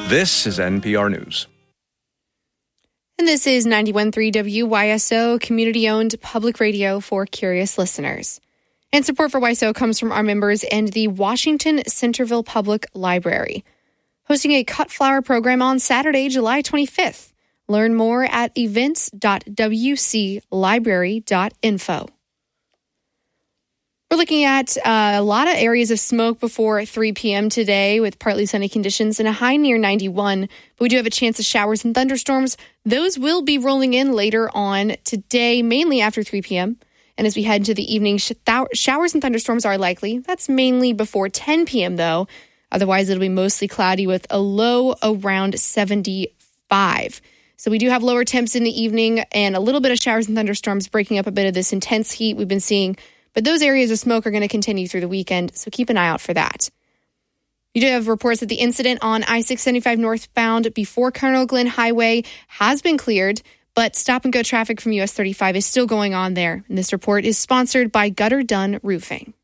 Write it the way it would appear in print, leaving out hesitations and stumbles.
This is NPR News. And this is 91.3 WYSO, community-owned public radio for curious listeners. And support for YSO comes from our members and the Washington Centerville Public Library, hosting a cut flower program on Saturday, July 25th. Learn more at events.wclibrary.info. We're looking at a lot of areas of smoke before 3 p.m. today with partly sunny conditions and a high near 91. But we do have a chance of showers and thunderstorms. Those will be rolling in later on today, mainly after 3 p.m. And as we head into the evening, showers and thunderstorms are likely. That's mainly before 10 p.m., though. Otherwise, it'll be mostly cloudy with a low around 75. So we do have lower temps in the evening and a little bit of showers and thunderstorms breaking up a bit of this intense heat we've been seeing. But those areas of smoke are going to continue through the weekend, so keep an eye out for that. You do have reports that the incident on I-675 northbound before Colonel Glenn Highway has been cleared, but stop-and-go traffic from US 35 is still going on there. And this report is sponsored by Gutter Dunn Roofing.